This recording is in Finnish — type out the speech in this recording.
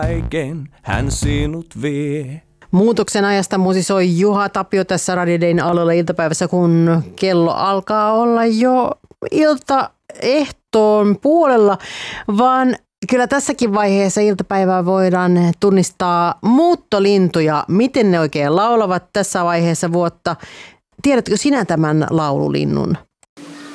Kaiken hän sinut vie. Muutoksen ajasta musisoi Juha Tapio tässä Radio Dayn alueella iltapäivässä, kun kello alkaa olla jo iltaehtoon puolella, vaan kyllä tässäkin vaiheessa iltapäivää voidaan tunnistaa muuttolintuja, miten ne oikein laulavat tässä vaiheessa vuotta. Tiedätkö sinä tämän laululinnun?